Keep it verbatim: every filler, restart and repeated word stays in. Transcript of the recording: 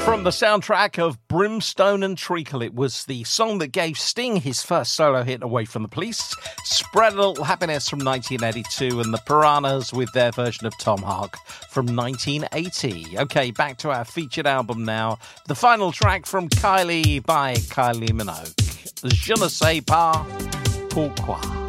From the soundtrack of Brimstone and Treacle, it was the song that gave Sting his first solo hit, Away from the Police. Spread a Little Happiness from nineteen eighty-two, and the Piranhas with their version of Tomahawk from nineteen eighty. Okay, back to our featured album now. The final track from Kylie by Kylie Minogue. Je ne sais pas pourquoi.